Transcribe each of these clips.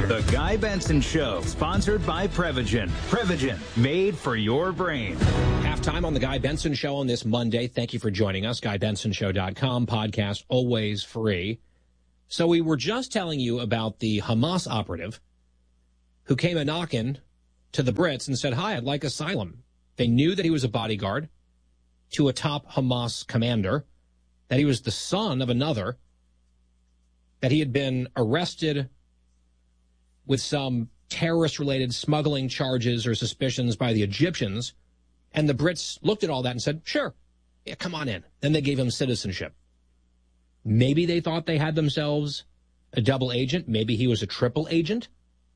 The Guy Benson Show, sponsored by Prevagen. Prevagen, made for your brain. Halftime on The Guy Benson Show on this Monday. Thank you for joining us. GuyBensonShow.com, podcast always free. So we were just telling you about the Hamas operative who came a-knocking to the Brits and said, hi, I'd like asylum. They knew that he was a bodyguard to a top Hamas commander, that he was the son of another, that he had been arrested with some terrorist-related smuggling charges or suspicions by the Egyptians. And the Brits looked at all that and said, sure, yeah, come on in. Then they gave him citizenship. Maybe they thought they had themselves a double agent. Maybe he was a triple agent.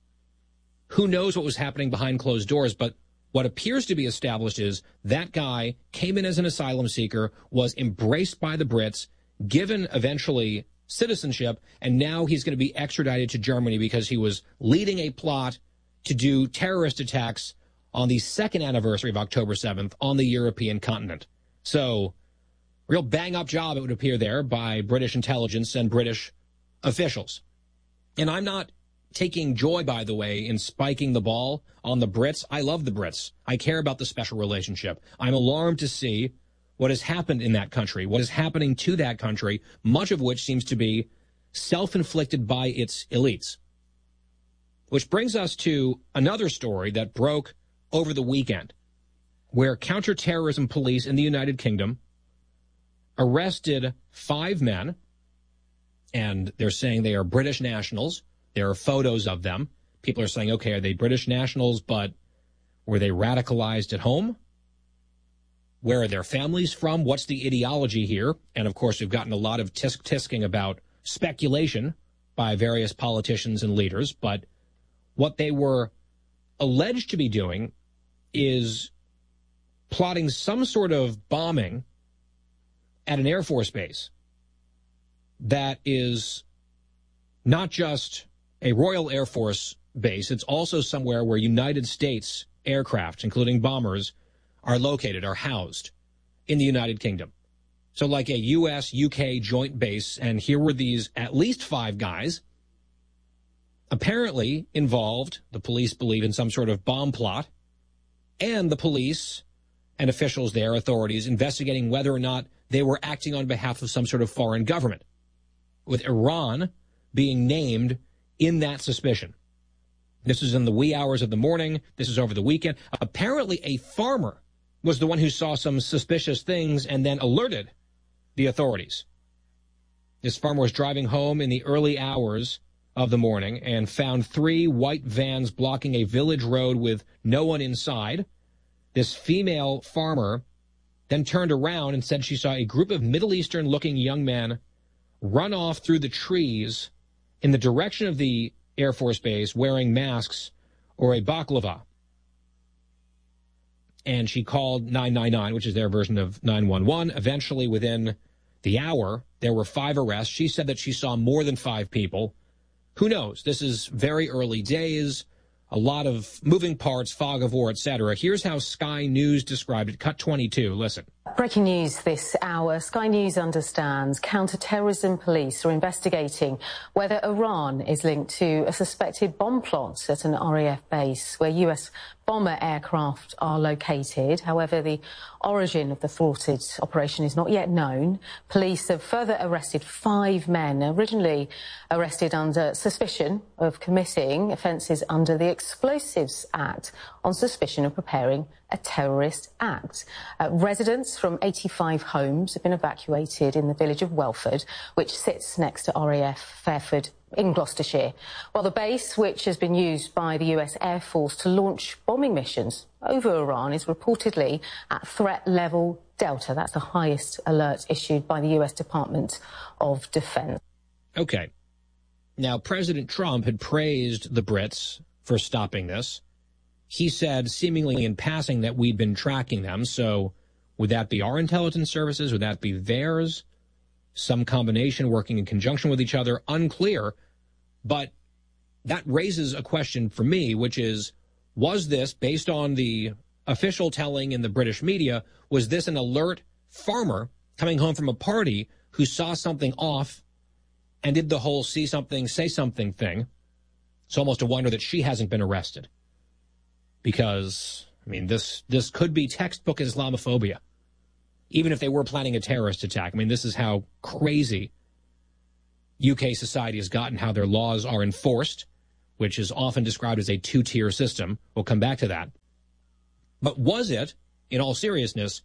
Who knows what was happening behind closed doors, but what appears to be established is that guy came in as an asylum seeker, was embraced by the Brits, given eventually citizenship, and now he's going to be extradited to Germany because he was leading a plot to do terrorist attacks on the second anniversary of October 7th on the European continent. So, real bang-up job, it would appear there, by British intelligence and British officials. And I'm not taking joy, by the way, in spiking the ball on the Brits. I love the Brits. I care about the special relationship. I'm alarmed to see what has happened in that country, what is happening to that country, much of which seems to be self-inflicted by its elites. Which brings us to another story that broke over the weekend, where counterterrorism police in the United Kingdom arrested 5 men, and they're saying they are British nationals. There are photos of them. People are saying, okay, are they British nationals, but were they radicalized at home? Where are their families from? What's the ideology here? And, of course, we've gotten a lot of tisk-tisking about speculation by various politicians and leaders. But what they were alleged to be doing is plotting some sort of bombing at an Air Force base that is not just a Royal Air Force base. It's also somewhere where United States aircraft, including bombers, are located, are housed in the United Kingdom. So like a U.S.-UK joint base, and here were these at least 5 guys apparently involved, the police believe, in some sort of bomb plot, and the police and officials there, authorities, investigating whether or not they were acting on behalf of some sort of foreign government, with Iran being named in that suspicion. This is in the wee hours of the morning. This is over the weekend. Apparently, a farmer was the one who saw some suspicious things and then alerted the authorities. This farmer was driving home in the early hours of the morning and found 3 white vans blocking a village road with no one inside. This female farmer then turned around and said she saw a group of Middle Eastern-looking young men run off through the trees in the direction of the Air Force Base wearing masks or a baklava. And she called 999, which is their version of 911. Eventually, within the hour, there were 5 arrests. She said that she saw more than 5 people. Who knows? This is very early days, a lot of moving parts, fog of war, etc. Here's how Sky News described it. Cut 22. Listen. Breaking news this hour. Sky News understands counter-terrorism police are investigating whether Iran is linked to a suspected bomb plot at an RAF base where US bomber aircraft are located. However, the origin of the thwarted operation is not yet known. Police have further arrested 5 men, originally arrested under suspicion of committing offences under the Explosives Act on suspicion of preparing a terrorist act. Residents from 85 homes have been evacuated in the village of Welford, which sits next to RAF Fairford in Gloucestershire, while the base, which has been used by the US Air Force to launch bombing missions over Iran, is reportedly at threat level Delta. That's the highest alert issued by the US Department of Defense. Okay. Now, President Trump had praised the Brits for stopping this. He said, seemingly in passing, that we'd been tracking them. So would that be our intelligence services? Would that be theirs? Some combination working in conjunction with each other? Unclear. But that raises a question for me, which is, was this, based on the official telling in the British media, was this an alert farmer coming home from a party who saw something off and did the whole see something, say something thing, It's almost a wonder that she hasn't been arrested. Because, I mean, this could be textbook Islamophobia. Even if they were planning a terrorist attack. I mean, this is how crazy UK society has gotten, how their laws are enforced, which is often described as a two-tier system. We'll come back to that. But was it, in all seriousness,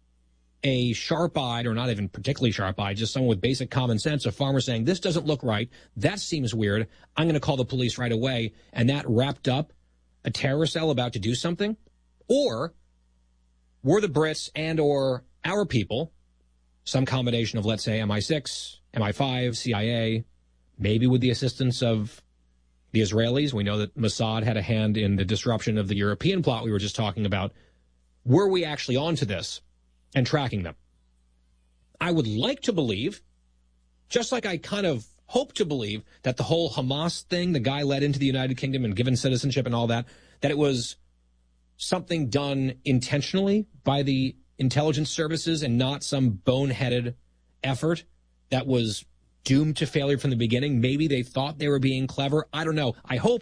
a sharp-eyed, or not even particularly sharp-eyed, just someone with basic common sense, a farmer saying, this doesn't look right, that seems weird, I'm going to call the police right away, and that wrapped up a terror cell about to do something? Or were the Brits and or our people, some combination of, let's say, MI6, MI5, CIA, maybe with the assistance of the Israelis? We know that Mossad had a hand in the disruption of the European plot we were just talking about. Were we actually onto this and tracking them? I would like to believe, just like I kind of hope to believe, that the whole Hamas thing, the guy led into the United Kingdom and given citizenship and all that, that it was something done intentionally by the intelligence services and not some boneheaded effort that was doomed to failure from the beginning. Maybe they thought they were being clever. I don't know. I hope.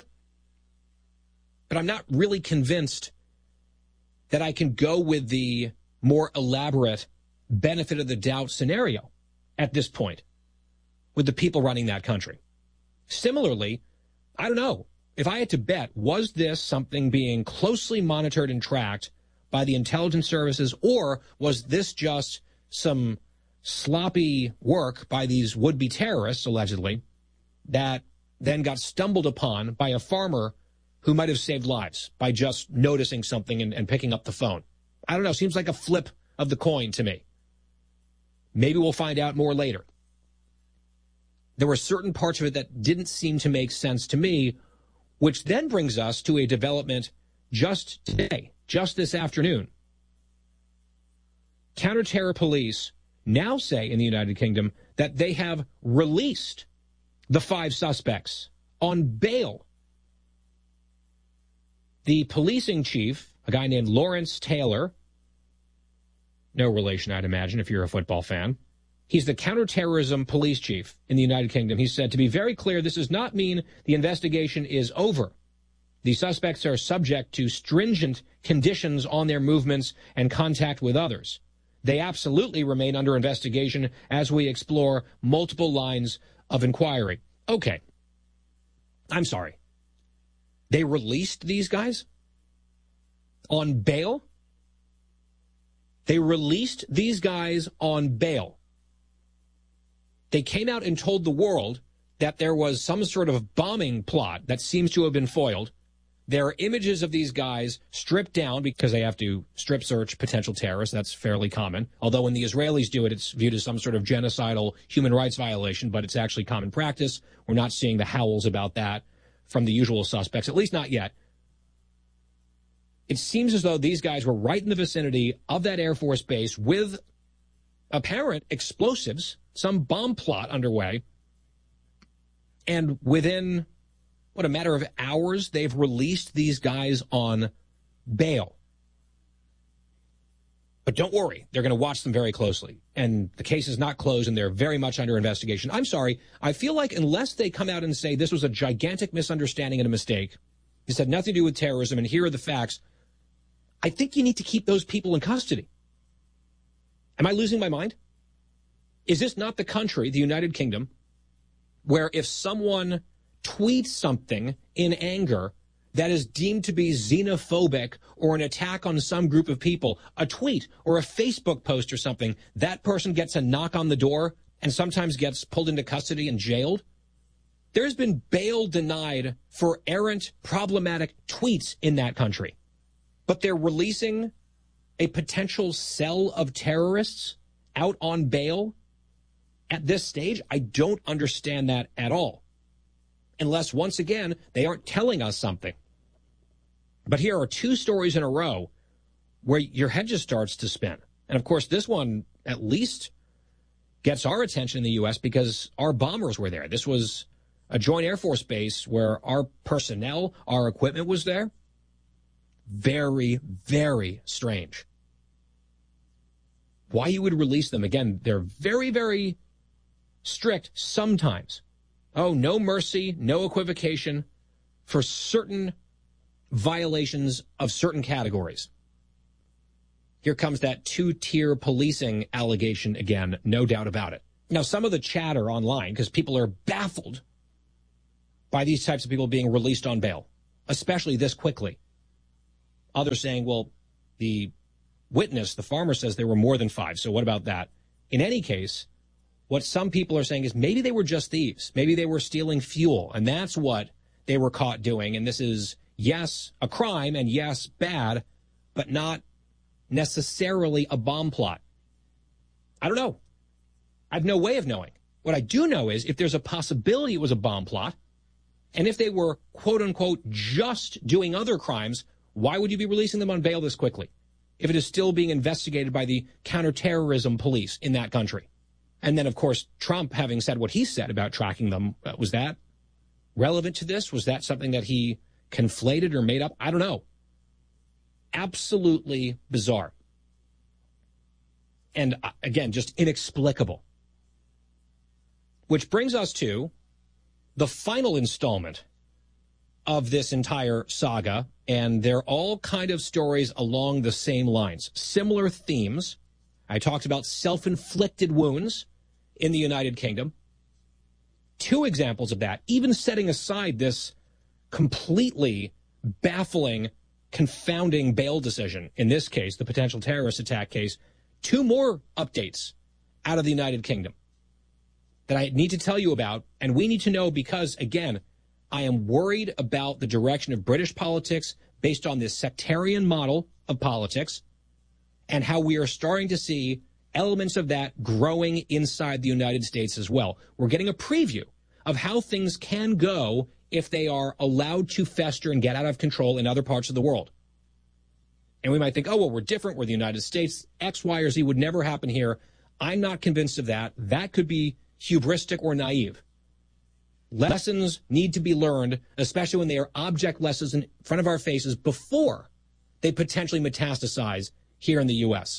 But I'm not really convinced that I can go with the more elaborate benefit of the doubt scenario at this point with the people running that country. Similarly, I don't know. If I had to bet, was this something being closely monitored and tracked by the intelligence services, or was this just some sloppy work by these would-be terrorists, allegedly, that then got stumbled upon by a farmer who might have saved lives by just noticing something and picking up the phone? I don't know. Seems like a flip of the coin to me. Maybe we'll find out more later. There were certain parts of it that didn't seem to make sense to me, which then brings us to a development just today, just this afternoon. Counter-terror police now say in the United Kingdom that they have released the 5 suspects on bail. The policing chief, a guy named Lawrence Taylor, no relation, I'd imagine, if you're a football fan. He's the counterterrorism police chief in the United Kingdom. He said, to be very clear, this does not mean the investigation is over. The suspects are subject to stringent conditions on their movements and contact with others. They absolutely remain under investigation as we explore multiple lines of inquiry. Okay. I'm sorry. They released these guys on bail? They released these guys on bail. They came out and told the world that there was some sort of bombing plot that seems to have been foiled. There are images of these guys stripped down because they have to strip search potential terrorists. That's fairly common. Although when the Israelis do it, it's viewed as some sort of genocidal human rights violation, but it's actually common practice. We're not seeing the howls about that from the usual suspects, at least not yet. It seems as though these guys were right in the vicinity of that Air Force base with apparent explosives, some bomb plot underway. And within, a matter of hours, they've released these guys on bail. But don't worry, they're going to watch them very closely. And the case is not closed, and they're very much under investigation. I'm sorry, I feel like unless they come out and say this was a gigantic misunderstanding and a mistake, this had nothing to do with terrorism, and here are the facts, I think you need to keep those people in custody. Am I losing my mind? Is this not the country, the United Kingdom, where if someone tweets something in anger that is deemed to be xenophobic or an attack on some group of people, a tweet or a Facebook post or something, that person gets a knock on the door and sometimes gets pulled into custody and jailed? There's been bail denied for errant, problematic tweets in that country. But they're releasing a potential cell of terrorists out on bail at this stage? I don't understand that at all. Unless, once again, they aren't telling us something. But here are 2 stories in a row where your head just starts to spin. And, of course, this one at least gets our attention in the U.S. because our bombers were there. This was a joint Air Force base where our personnel, our equipment was there. Very, very strange. Why you would release them? Again, they're very, very strict sometimes. Oh, no mercy, no equivocation. for certain violations of certain categories. Here comes that two-tier policing allegation again, no doubt about it. Now, some of the chatter online, because people are baffled by these types of people being released on bail, especially this quickly. Others saying, well, the witness, the farmer, says there were more than 5, so what about that? In any case, what some people are saying is maybe they were just thieves. Maybe they were stealing fuel, and that's what they were caught doing. And this is, yes, a crime, and yes, bad, but not necessarily a bomb plot. I don't know. I have no way of knowing. What I do know is if there's a possibility it was a bomb plot, and if they were, quote unquote, just doing other crimes, why would you be releasing them on bail this quickly if it is still being investigated by the counterterrorism police in that country? And then, of course, Trump having said what he said about tracking them, was that relevant to this? Was that something that he conflated or made up? I don't know. Absolutely bizarre. And again, just inexplicable. Which brings us to the final installment of this entire saga, and they're all kind of stories along the same lines. Similar themes. I talked about self-inflicted wounds in the United Kingdom. 2 examples of that, even setting aside this completely baffling, confounding bail decision, in this case, the potential terrorist attack case, 2 more updates out of the United Kingdom that I need to tell you about, and we need to know because, again, I am worried about the direction of British politics based on this sectarian model of politics and how we are starting to see elements of that growing inside the United States as well. We're getting a preview of how things can go if they are allowed to fester and get out of control in other parts of the world. And we might think, oh, well, we're different. We're the United States. X, Y, or Z would never happen here. I'm not convinced of that. That could be hubristic or naive. Lessons need to be learned, especially when they are object lessons in front of our faces before they potentially metastasize here in the U.S.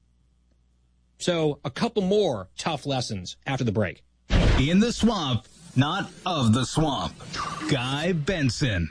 So a couple more tough lessons after the break. In the swamp, not of the swamp. Guy Benson.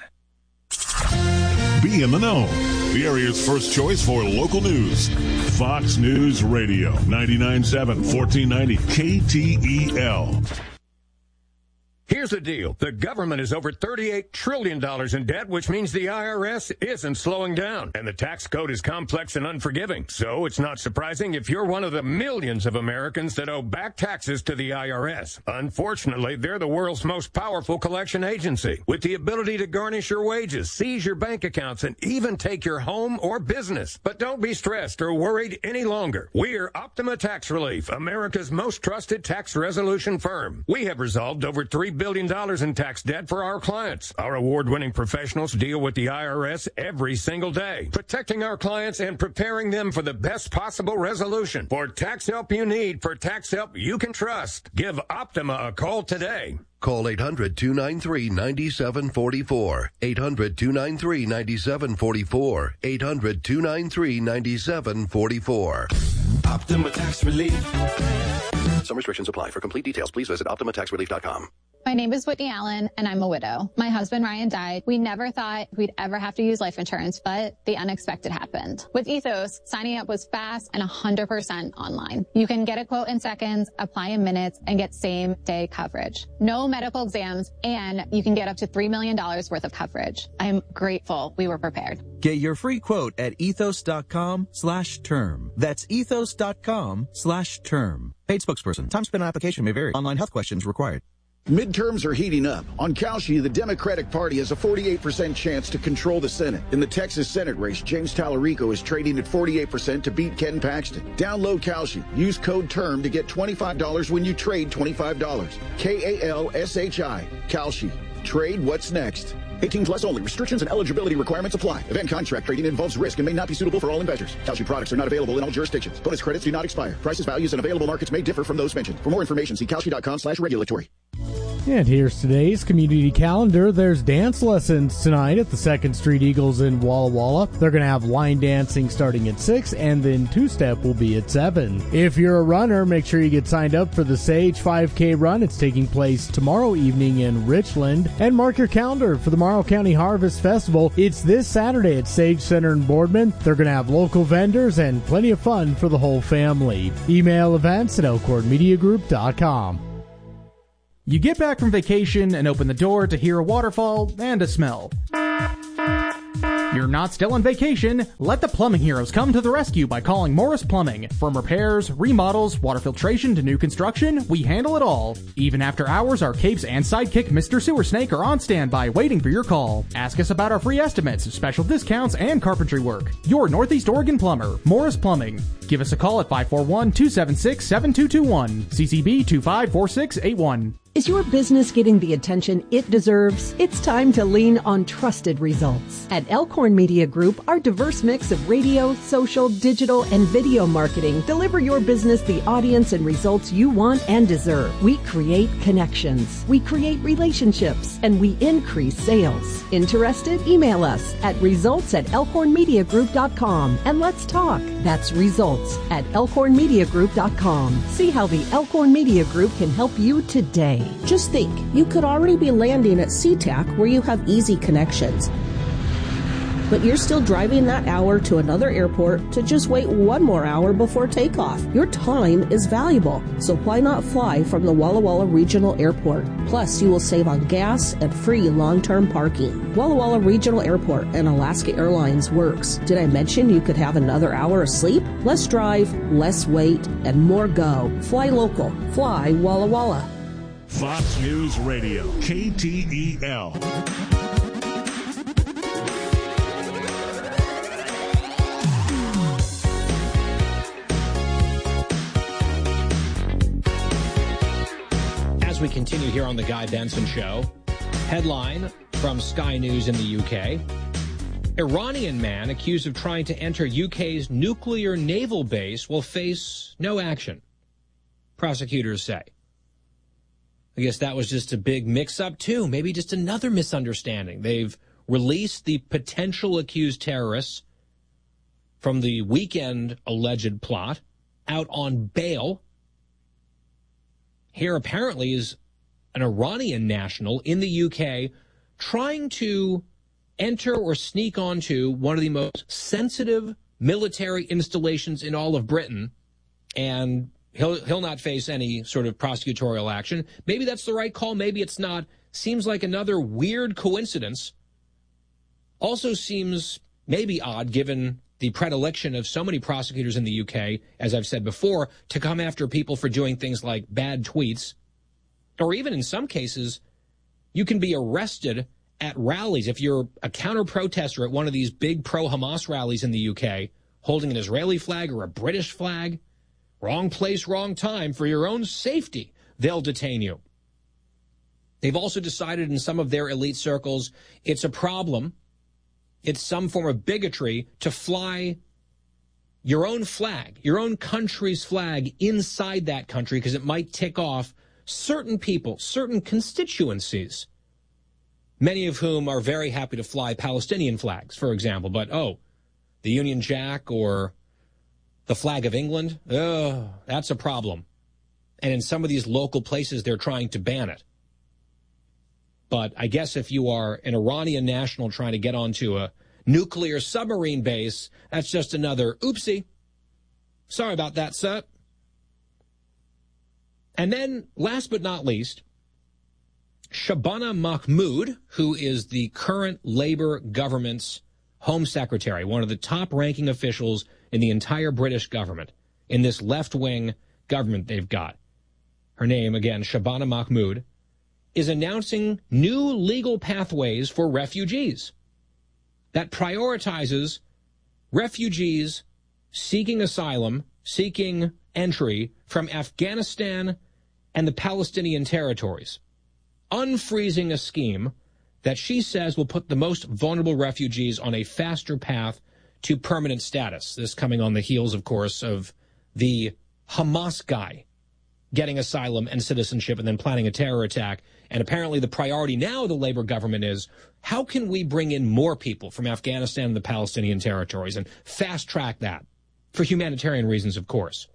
Be in the know. The area's first choice for local news. Fox News Radio, 99.7, 1490 KTEL. Here's the deal. The government is over $38 trillion in debt, which means the IRS isn't slowing down. And the tax code is complex and unforgiving. So it's not surprising if you're one of the millions of Americans that owe back taxes to the IRS. Unfortunately, they're the world's most powerful collection agency, with the ability to garnish your wages, seize your bank accounts, and even take your home or business. But don't be stressed or worried any longer. We're Optima Tax Relief, America's most trusted tax resolution firm. We have resolved over $3 billion in tax debt for our clients. Our award-winning professionals deal with the IRS every single day, protecting our clients and preparing them for the best possible resolution. For tax help you need, for tax help you can trust, give Optima a call today. Call 800-293-9744. 800-293-9744. 800-293-9744. Optima Tax Relief. Some restrictions apply. For complete details, please visit OptimaTaxRelief.com. My name is Whitney Allen, and I'm a widow. My husband, Ryan, died. We never thought we'd ever have to use life insurance, but the unexpected happened. With Ethos, signing up was fast and 100% online. You can get a quote in seconds, apply in minutes, and get same-day coverage. No medical exams, and you can get up to $3 million worth of coverage. I'm grateful we were prepared. Get your free quote at ethos.com/term. That's ethos.com/term. Paid spokesperson. Time spent on application may vary. Online health questions required. Midterms are heating up. On Kalshi, the Democratic Party has a 48% chance to control the Senate. In the Texas Senate race, James Tallarico is trading at 48% to beat Ken Paxton. Download Kalshi. Use code TERM to get $25 when you trade $25. KALSHI. Kalshi. Trade what's next. 18 plus only. Restrictions and eligibility requirements apply. Event contract trading involves risk and may not be suitable for all investors. Kalshi products are not available in all jurisdictions. Bonus credits do not expire. Prices, values, and available markets may differ from those mentioned. For more information, see Kalshi.com/regulatory. And here's today's community calendar. There's dance lessons tonight at the 2nd Street Eagles in Walla Walla. They're going to have line dancing starting at 6, and then two-step will be at 7. If you're a runner, make sure you get signed up for the Sage 5K run. It's taking place tomorrow evening in Richland. And mark your calendar for the Morrow County Harvest Festival. It's this Saturday at Sage Center in Boardman. They're going to have local vendors and plenty of fun for the whole family. Email events at elkhornmediagroup.com. You get back from vacation and open the door to hear a waterfall and a smell. You're not still on vacation. Let the plumbing heroes come to the rescue by calling Morris Plumbing. From repairs, remodels, water filtration to new construction, we handle it all. Even after hours, our capes and sidekick Mr. Sewer Snake are on standby waiting for your call. Ask us about our free estimates, special discounts, and carpentry work. Your Northeast Oregon plumber, Morris Plumbing. Give us a call at 541-276-7221. CCB 254681. Is your business getting the attention it deserves? It's time to lean on trusted results. At Elkhorn Media Group, our diverse mix of radio, social, digital, and video marketing deliver your business the audience and results you want and deserve. We create connections, we create relationships, and we increase sales. Interested? Email us at results@elkhornmediagroup.com and let's talk. That's results@elkhornmediagroup.com. See how the Elkhorn Media Group can help you today. Just think, you could already be landing at SeaTac where you have easy connections. But you're still driving that hour to another airport to just wait one more hour before takeoff. Your time is valuable, so why not fly from the Walla Walla Regional Airport? Plus, you will save on gas and free long-term parking. Walla Walla Regional Airport and Alaska Airlines works. Did I mention you could have another hour of sleep? Less drive, less wait, and more go. Fly local. Fly Walla Walla. Fox News Radio, KTEL. As we continue here on the Guy Benson Show, headline from Sky News in the UK. Iranian man accused of trying to enter UK's nuclear naval base will face no action, prosecutors say. I guess that was just a big mix-up, too. Maybe just another misunderstanding. They've released the potential accused terrorists from the weekend alleged plot out on bail. Here apparently is an Iranian national in the UK trying to enter or sneak onto one of the most sensitive military installations in all of Britain, and he'll not face any sort of prosecutorial action. Maybe that's the right call. Maybe it's not. Seems like another weird coincidence. Also seems maybe odd given the predilection of so many prosecutors in the UK, as I've said before, to come after people for doing things like bad tweets. Or even in some cases, you can be arrested at rallies. If you're a counter-protester at one of these big pro-Hamas rallies in the UK, holding an Israeli flag or a British flag, wrong place, wrong time, for your own safety, they'll detain you. They've also decided in some of their elite circles it's a problem, it's some form of bigotry to fly your own flag, your own country's flag inside that country because it might tick off certain people, certain constituencies, many of whom are very happy to fly Palestinian flags, for example. But, the Union Jack or the flag of England, that's a problem. And in some of these local places, they're trying to ban it. But I guess if you are an Iranian national trying to get onto a nuclear submarine base, that's just another oopsie. Sorry about that, sir. And then, last but not least, Shabana Mahmood, who is the current Labour government's Home Secretary, one of the top-ranking officials in the entire British government, in this left-wing government they've got. Her name, again, Shabana Mahmood, is announcing new legal pathways for refugees that prioritizes refugees seeking asylum, seeking entry from Afghanistan and the Palestinian territories, unfreezing a scheme that she says will put the most vulnerable refugees on a faster path to permanent status. This coming on the heels, of course, of the Hamas guy getting asylum and citizenship and then planning a terror attack. And apparently the priority now of the Labor government is, how can we bring in more people from Afghanistan and the Palestinian territories and fast-track that? For humanitarian reasons, of course.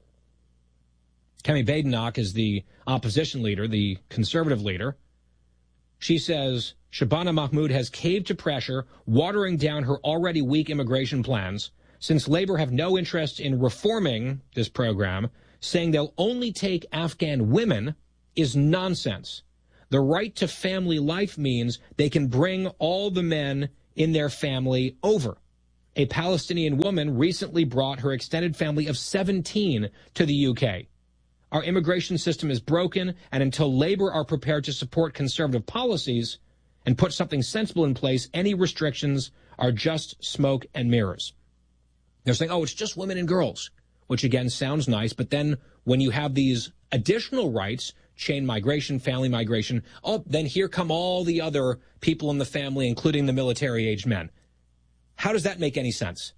Kemi Badenoch is the opposition leader, the conservative leader. She says Shabana Mahmood has caved to pressure, watering down her already weak immigration plans, since Labor have no interest in reforming this program, saying they'll only take Afghan women is nonsense. The right to family life means they can bring all the men in their family over. A Palestinian woman recently brought her extended family of 17 to the UK. Our immigration system is broken, and until Labor are prepared to support conservative policies and put something sensible in place, any restrictions are just smoke and mirrors. They're saying, oh, it's just women and girls, which again sounds nice, but then when you have these additional rights, chain migration, family migration, oh, then here come all the other people in the family, including the military-aged men. How does that make any sense?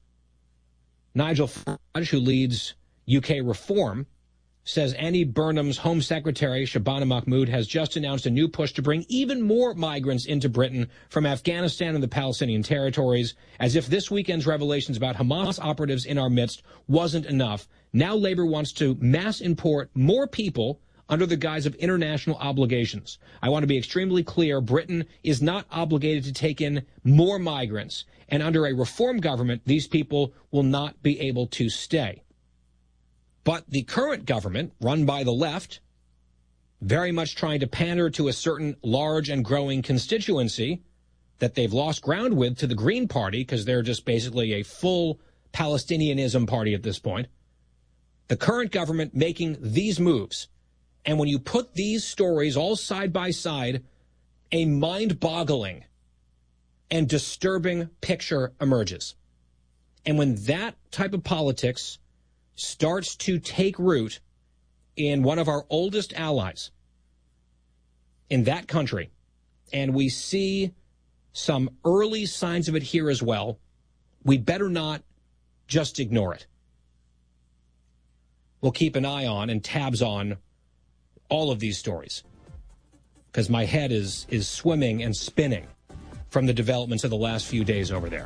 Nigel Farage, who leads UK Reform, says Annie Burnham's Home Secretary, Shabana Mahmood, has just announced a new push to bring even more migrants into Britain from Afghanistan and the Palestinian territories, as if this weekend's revelations about Hamas operatives in our midst wasn't enough. Now Labor wants to mass import more people under the guise of international obligations. I want to be extremely clear, Britain is not obligated to take in more migrants, and under a reform government, these people will not be able to stay. But the current government, run by the left, very much trying to pander to a certain large and growing constituency that they've lost ground with to the Green Party, because they're just basically a full Palestinianism party at this point. The current government making these moves. And when you put these stories all side by side, a mind-boggling and disturbing picture emerges. And when that type of politics starts to take root in one of our oldest allies in that country, and we see some early signs of it here as well, we better not just ignore it. We'll keep an eye on and tabs on all of these stories, because my head is swimming and spinning from the developments of the last few days over there.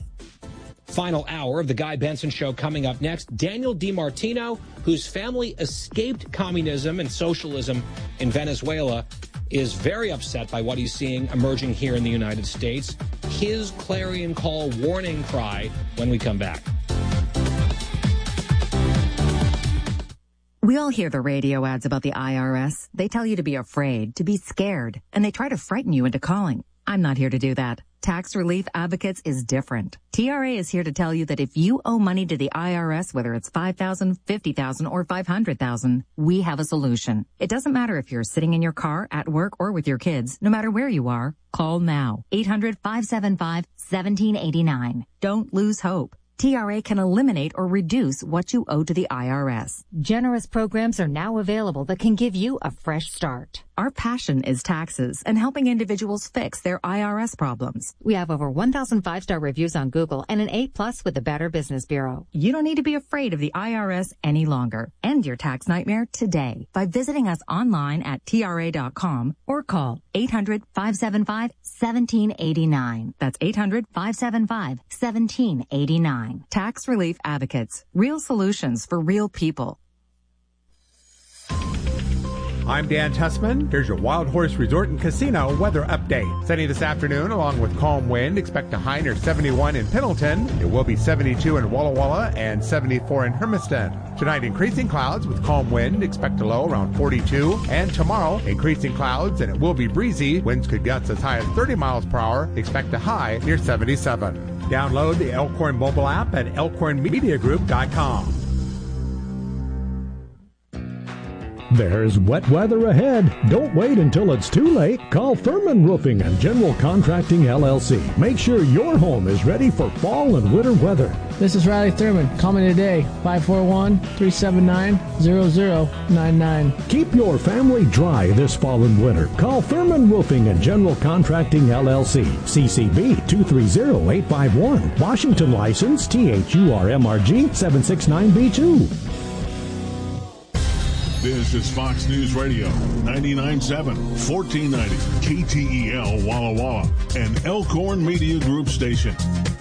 Final hour of the Guy Benson Show coming up next. Daniel DiMartino, whose family escaped communism and socialism in Venezuela, is very upset by what he's seeing emerging here in the United States. His clarion call warning cry when we come back. We all hear the radio ads about the IRS. They tell you to be afraid, to be scared, and they try to frighten you into calling. I'm not here to do that. Tax Relief Advocates is different. TRA is here to tell you that if you owe money to the IRS, whether it's $5,000, $50,000, or $500,000, we have a solution. It doesn't matter if you're sitting in your car, at work, or with your kids. No matter where you are, call now. 800-575-1789. Don't lose hope. TRA can eliminate or reduce what you owe to the IRS. Generous programs are now available that can give you a fresh start. Our passion is taxes and helping individuals fix their IRS problems. We have over 1,000 5-star reviews on Google and an A+ with the Better Business Bureau. You don't need to be afraid of the IRS any longer. End your tax nightmare today by visiting us online at TRA.com or call 800-575-1789. That's 800-575-1789. Tax Relief Advocates. Real solutions for real people. I'm Dan Tussman. Here's your Wild Horse Resort and Casino weather update. Sunny this afternoon along with calm wind. Expect a high near 71 in Pendleton. It will be 72 in Walla Walla and 74 in Hermiston. Tonight, increasing clouds with calm wind. Expect a low around 42. And tomorrow, increasing clouds and it will be breezy. Winds could gust as high as 30 miles per hour. Expect a high near 77. Download the Elkhorn mobile app at elkhornmediagroup.com. There's wet weather ahead. Don't wait until it's too late. Call Thurman Roofing and General Contracting, LLC. Make sure your home is ready for fall and winter weather. This is Riley Thurman. Call me today, 541-379-0099. Keep your family dry this fall and winter. Call Thurman Roofing and General Contracting, LLC. CCB 230851. Washington license THURMRG 769B2. This is Fox News Radio, 99.7, 1490, KTEL Walla Walla, and Elkhorn Media Group station.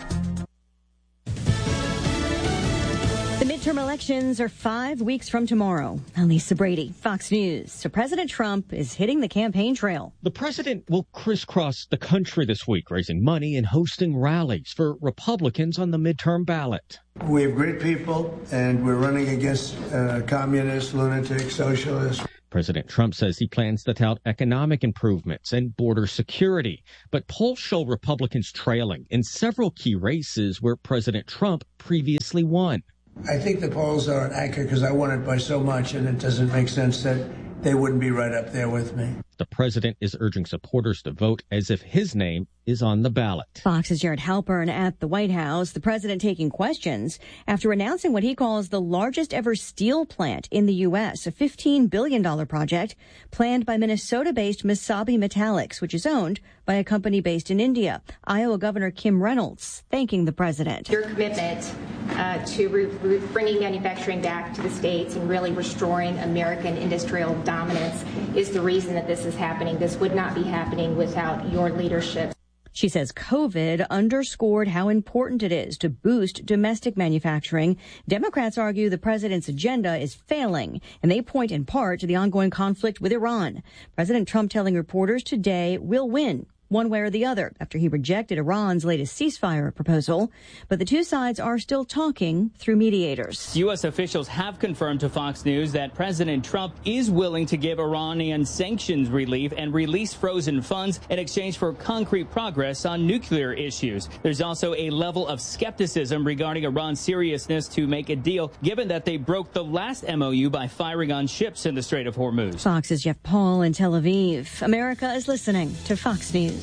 The midterm elections are 5 weeks from tomorrow. I'm Lisa Brady, Fox News. So President Trump is hitting the campaign trail. The president will crisscross the country this week, raising money and hosting rallies for Republicans on the midterm ballot. We have great people, and we're running against communists, lunatics, socialists. President Trump says he plans to tout economic improvements and border security, but polls show Republicans trailing in several key races where President Trump previously won. I think the polls are accurate because I won it by so much, and it doesn't make sense that they wouldn't be right up there with me. The president is urging supporters to vote as if his name is on the ballot. Fox's Jared Halpern at the White House, the president taking questions after announcing what he calls the largest ever steel plant in the U.S., a $15 billion project planned by Minnesota-based Mesabi Metallics, which is owned by a company based in India. Iowa Governor Kim Reynolds thanking the president. Your commitment to bringing manufacturing back to the states and really restoring American industrial dominance is the reason that this is happening. This would not be happening without your leadership. She says COVID underscored how important it is to boost domestic manufacturing. Democrats argue the president's agenda is failing, and they point in part to the ongoing conflict with Iran. President Trump telling reporters today we'll win one way or the other after he rejected Iran's latest ceasefire proposal. But the two sides are still talking through mediators. U.S. officials have confirmed to Fox News that President Trump is willing to give Iranian sanctions relief and release frozen funds in exchange for concrete progress on nuclear issues. There's also a level of skepticism regarding Iran's seriousness to make a deal, given that they broke the last MOU by firing on ships in the Strait of Hormuz. Fox's Jeff Paul in Tel Aviv. America is listening to Fox News.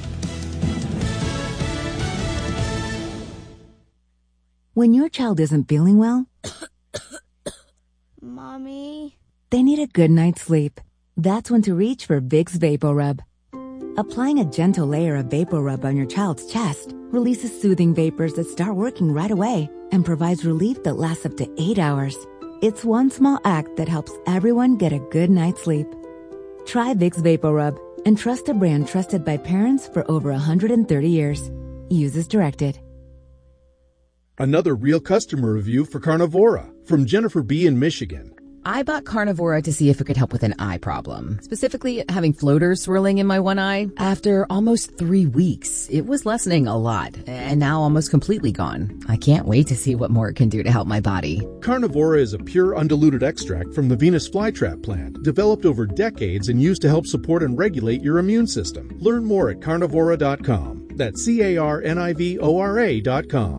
When your child isn't feeling well, Mommy, they need a good night's sleep. That's when to reach for Vicks VapoRub. Applying a gentle layer of VapoRub on your child's chest releases soothing vapors that start working right away and provides relief that lasts up to 8 hours. It's one small act that helps everyone get a good night's sleep. Try Vicks VapoRub and trust a brand trusted by parents for over 130 years. Use as directed. Another real customer review for Carnivora from Jennifer B. in Michigan. I bought Carnivora to see if it could help with an eye problem, specifically having floaters swirling in my one eye. After almost 3 weeks, it was lessening a lot, and now almost completely gone. I can't wait to see what more it can do to help my body. Carnivora is a pure undiluted extract from the Venus flytrap plant, developed over decades and used to help support and regulate your immune system. Learn more at carnivora.com. That's CARNIVORA.com.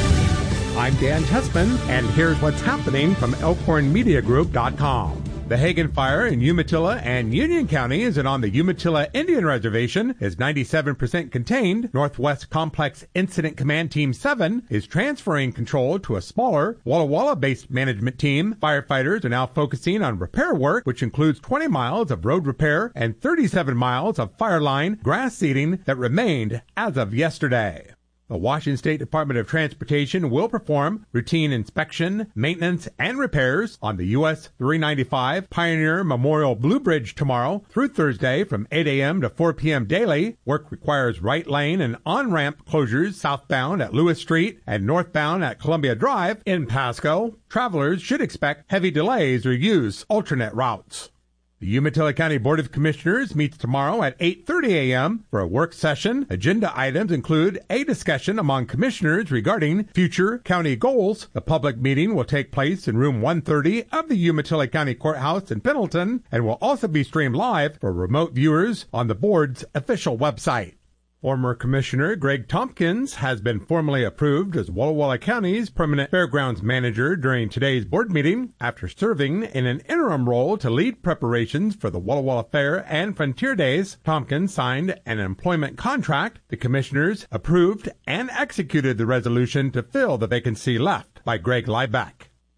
I'm Dan Tessman, and here's what's happening from ElkhornMediaGroup.com. The Hagen Fire in Umatilla and Union counties and on the Umatilla Indian Reservation is 97% contained. Northwest Complex Incident Command Team 7 is transferring control to a smaller Walla Walla-based management team. Firefighters are now focusing on repair work, which includes 20 miles of road repair and 37 miles of fire line grass seeding that remained as of yesterday. The Washington State Department of Transportation will perform routine inspection, maintenance, and repairs on the US 395 Pioneer Memorial Blue Bridge tomorrow through Thursday from 8 a.m. to 4 p.m. daily. Work requires right lane and on-ramp closures southbound at Lewis Street and northbound at Columbia Drive in Pasco. Travelers should expect heavy delays or use alternate routes. The Umatilla County Board of Commissioners meets tomorrow at 8:30 a.m. for a work session. Agenda items include a discussion among commissioners regarding future county goals. The public meeting will take place in room 130 of the Umatilla County Courthouse in Pendleton and will also be streamed live for remote viewers on the board's official website. Former Commissioner Greg Tompkins has been formally approved as Walla Walla County's permanent fairgrounds manager during today's board meeting after serving in an interim role to lead preparations for the Walla Walla Fair and Frontier Days. Tompkins signed an employment contract. The commissioners approved and executed the resolution to fill the vacancy left by Greg Liebeck.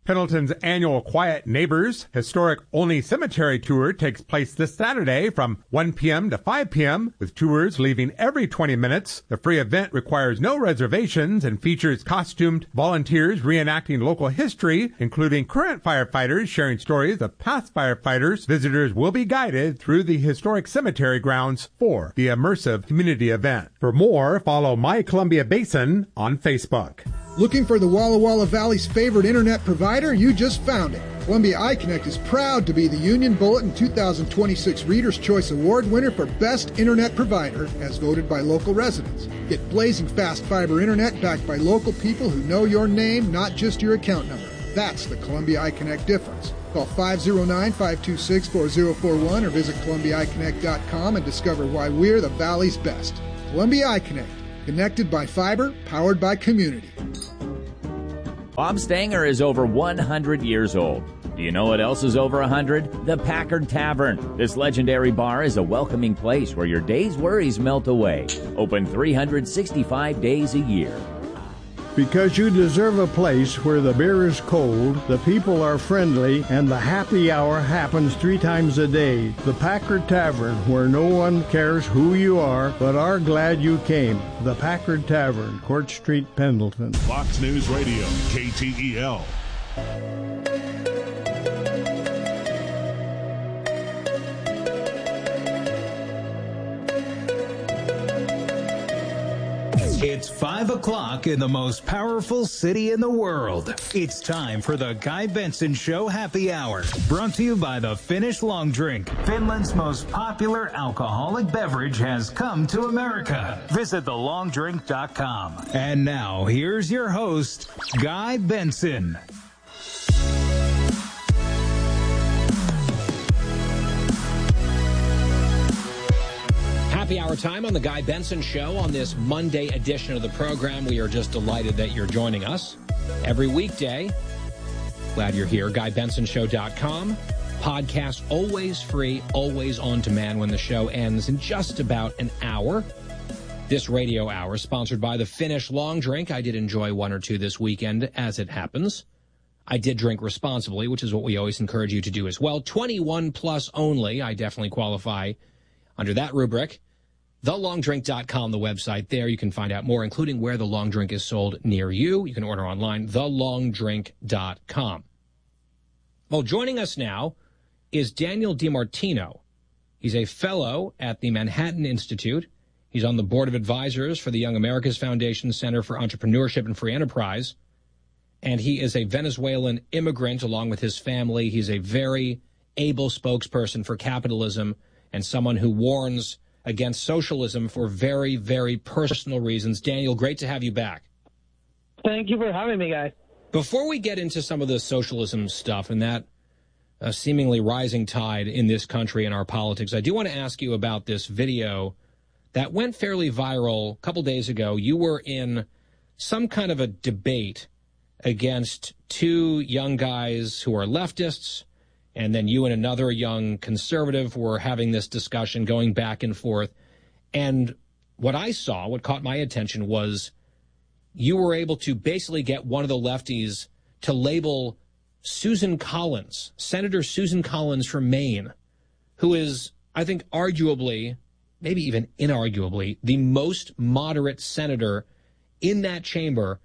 Pendleton's annual Quiet Neighbors Historic Olney Cemetery Tour takes place this Saturday from 1 p.m. to 5 p.m., with tours leaving every 20 minutes. The free event requires no reservations and features costumed volunteers reenacting local history, including current firefighters sharing stories of past firefighters. Visitors will be guided through the historic cemetery grounds for the immersive community event. For more, follow My Columbia Basin on Facebook. Looking for the Walla Walla Valley's favorite internet provider? You just found it. Columbia iConnect is proud to be the Union Bulletin 2026 Reader's Choice Award winner for Best Internet Provider, as voted by local residents. Get blazing fast fiber internet backed by local people who know your name, not just your account number. That's the Columbia iConnect difference. Call 509-526-4041 or visit ColumbiaIConnect.com and discover why we're the Valley's best. Columbia iConnect. Connected by fiber, powered by community. Bob Stanger is over 100 years old. Do you know what else is over 100? The Packard Tavern. This legendary bar is a welcoming place where your day's worries melt away. Open 365 days a year. Because you deserve a place where the beer is cold, the people are friendly, and the happy hour happens 3 times a day. The Packard Tavern, where no one cares who you are, but are glad you came. The Packard Tavern, Court Street, Pendleton. Fox News Radio, KTEL. It's 5 o'clock in the most powerful city in the world. It's time for the Guy Benson Show Happy Hour, brought to you by the Finnish Long Drink. Finland's most popular alcoholic beverage has come to America. Visit thelongdrink.com. And now, here's your host, Guy Benson. Happy hour time on the Guy Benson Show on this Monday edition of the program. We are just delighted that you're joining us every weekday. Glad you're here. GuyBensonShow.com. Podcast always free, always on demand when the show ends in just about an hour. This radio hour sponsored by the Finnish Long Drink. I did enjoy one or two this weekend, as it happens. I did drink responsibly, which is what we always encourage you to do as well. 21 plus only. I definitely qualify under that rubric. TheLongDrink.com, the website. There you can find out more, including where the long drink is sold near you. You can order online, TheLongDrink.com. Well, joining us now is Daniel DiMartino. He's a fellow at the Manhattan Institute. He's on the board of advisors for the Young America's Foundation Center for Entrepreneurship and Free Enterprise. And he is a Venezuelan immigrant along with his family. He's a very able spokesperson for capitalism and someone who warns against socialism for very, very personal reasons. Daniel, great to have you back. Thank you for having me, guys. Before we get into some of the socialism stuff and that seemingly rising tide in this country and our politics, I do want to ask you about this video that went fairly viral a couple days ago. You were in some kind of a debate against two young guys who are leftists, and then you and another young conservative were having this discussion, going back and forth. And what I saw, what caught my attention, was you were able to basically get one of the lefties to label Susan Collins, Senator Susan Collins from Maine, who is, I think, arguably, maybe even inarguably, the most moderate senator in that chamber.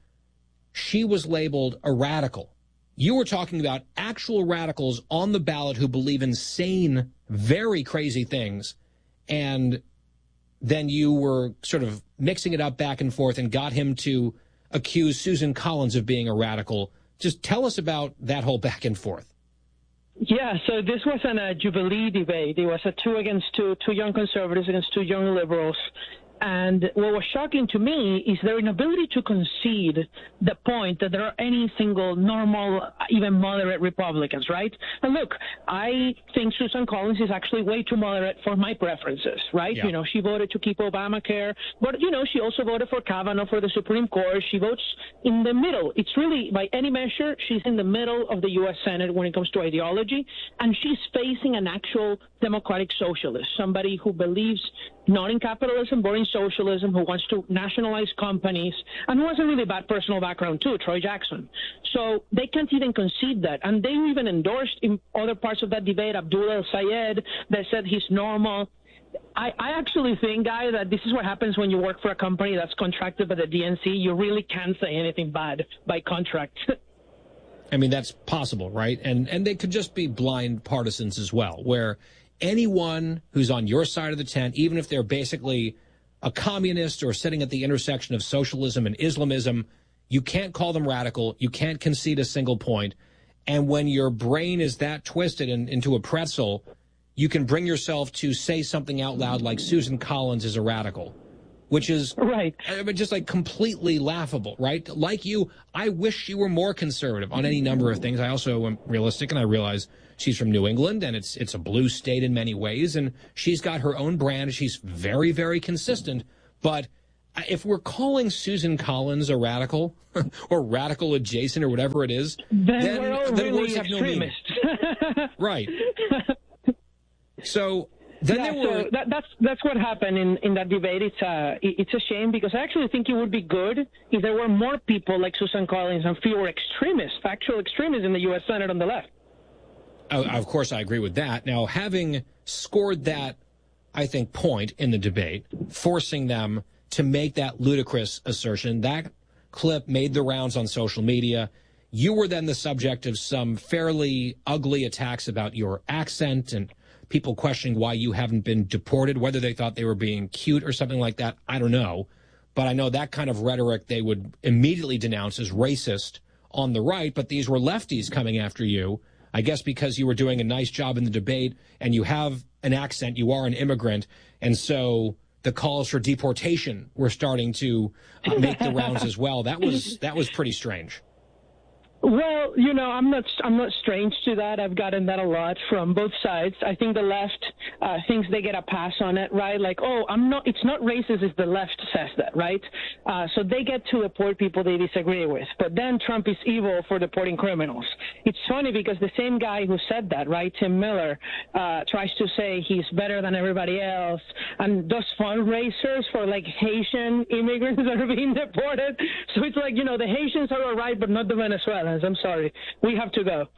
She was labeled a radical. You were talking about actual radicals on the ballot who believe in sane, very crazy things, and then you were sort of mixing it up back and forth and got him to accuse Susan Collins of being a radical. Just tell us about that whole back and forth. Yeah, so this wasn't a Jubilee debate. It was a two against two young conservatives against two young liberals. And what was shocking to me is their inability to concede the point that there are any single normal, even moderate Republicans, right? And look, I think Susan Collins is actually way too moderate for my preferences, right? Yeah. You know, she voted to keep Obamacare, but, you know, she also voted for Kavanaugh for the Supreme Court. She votes in the middle. It's really, by any measure, she's in the middle of the U.S. Senate when it comes to ideology, and she's facing an actual democratic socialist, somebody who believes not in capitalism, but in socialism, who wants to nationalize companies, and who has a really bad personal background too, Troy Jackson. So they can't even concede that. And they even endorsed in other parts of that debate Abdullah El-Sayed that said he's normal. I actually think, Guy, that this is what happens when you work for a company that's contracted by the DNC. You really can't say anything bad by contract. I mean, that's possible, right? And they could just be blind partisans as well, where anyone who's on your side of the tent, even if they're basically a communist or sitting at the intersection of socialism and Islamism, you can't call them radical. You can't concede a single point. And when your brain is that twisted into a pretzel, you can bring yourself to say something out loud like Susan Collins is a radical, which is right, just like completely laughable, right? Like you, I wish you were more conservative on any number of things. I also am realistic, and I realize she's from New England, and it's a blue state in many ways, and she's got her own brand. She's very, very consistent. But if we're calling Susan Collins a radical or radical adjacent or whatever it is, then we're all really words have no meaning. Right. So then that's what happened in that debate. It's a shame, because I actually think it would be good if there were more people like Susan Collins and fewer extremists, factual extremists in the U.S. Senate on the left. Oh, of course, I agree with that. Now, having scored that, I think, point in the debate, forcing them to make that ludicrous assertion, that clip made the rounds on social media. You were then the subject of some fairly ugly attacks about your accent and people questioning why you haven't been deported, whether they thought they were being cute or something like that. I don't know. But I know that kind of rhetoric they would immediately denounce as racist on the right. But these were lefties coming after you, I guess because you were doing a nice job in the debate and you have an accent, you are an immigrant. And so the calls for deportation were starting to make the rounds as well. That was pretty strange. Well, I'm not strange to that. I've gotten that a lot from both sides. I think the left thinks they get a pass on it, right? Like, it's not racist if the left says that, right? So they get to deport people they disagree with. But then Trump is evil for deporting criminals. It's funny because the same guy who said that, right, Tim Miller, tries to say he's better than everybody else and does fundraisers for, like, Haitian immigrants that are being deported. So it's like, the Haitians are all right, but not the Venezuelans. I'm sorry. We have to go.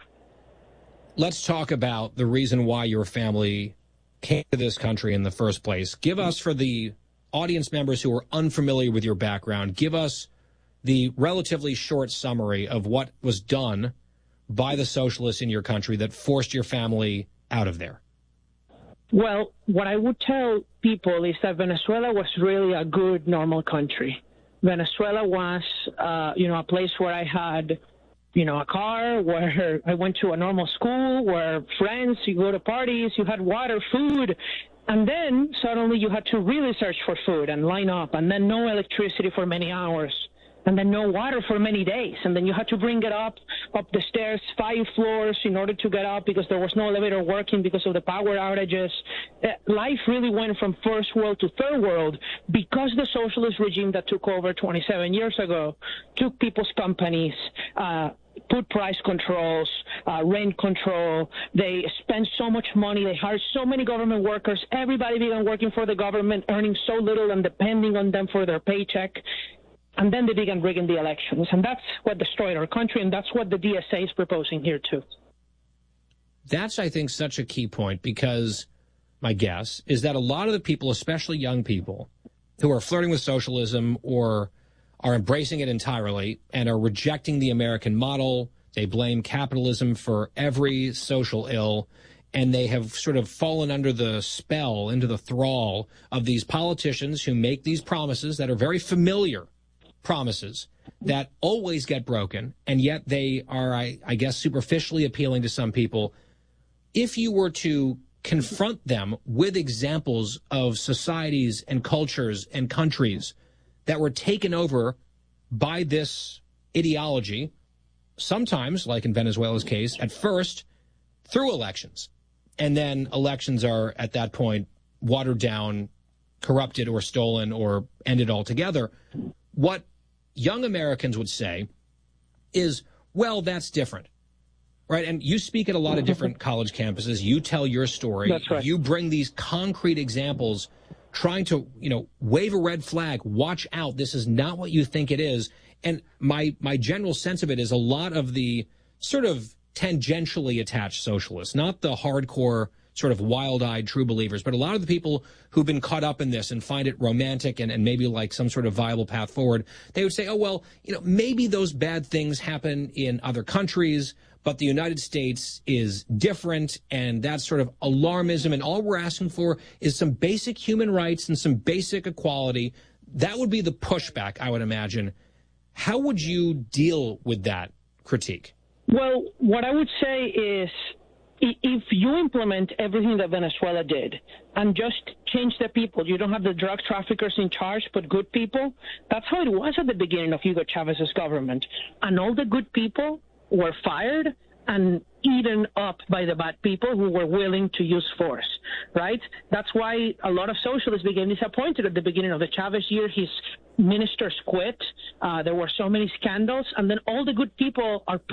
Let's talk about the reason why your family came to this country in the first place. Give us, for the audience members who are unfamiliar with your background, give us the relatively short summary of what was done by the socialists in your country that forced your family out of there. Well, what I would tell people is that Venezuela was really a good, normal country. Venezuela was, a place where I had a car, where I went to a normal school, where friends, you go to parties, you had water, food, and then suddenly you had to really search for food and line up, and then no electricity for many hours, and then no water for many days, and then you had to bring it up the stairs 5 floors in order to get up because there was no elevator working because of the power outages. Life really went from first world to third world because the socialist regime that took over 27 years ago took people's companies, put price controls, rent control. They spent so much money. They hired so many government workers. Everybody began working for the government, earning so little and depending on them for their paycheck. And then they began rigging the elections. And that's what destroyed our country, and that's what the DSA is proposing here, too. That's, I think, such a key point, because my guess is that a lot of the people, especially young people, who are flirting with socialism or are embracing it entirely and are rejecting the American model, they blame capitalism for every social ill, and they have sort of fallen under the spell, into the thrall of these politicians who make these promises that are very familiar promises that always get broken, and yet they are, I guess, superficially appealing to some people. If you were to confront them with examples of societies and cultures and countries that were taken over by this ideology, sometimes, like in Venezuela's case, at first through elections, and then elections are at that point watered down, corrupted, or stolen, or ended altogether, what young Americans would say is, well, that's different, right? And you speak at a lot of different college campuses. You tell your story. That's right. You bring these concrete examples trying to, wave a red flag. Watch out. This is not what you think it is. And my general sense of it is a lot of the sort of tangentially attached socialists, not the hardcore sort of wild-eyed true believers, but a lot of the people who've been caught up in this and find it romantic and maybe like some sort of viable path forward, they would say, oh, well, maybe those bad things happen in other countries, but the United States is different, and that's sort of alarmism, and all we're asking for is some basic human rights and some basic equality. That would be the pushback, I would imagine. How would you deal with that critique? Well, what I would say is, if you implement everything that Venezuela did and just change the people, you don't have the drug traffickers in charge, but good people. That's how it was at the beginning of Hugo Chavez's government. And all the good people were fired and eaten up by the bad people who were willing to use force, right? That's why a lot of socialists became disappointed at the beginning of the Chavez year. His ministers quit. There were so many scandals. And then all the good people are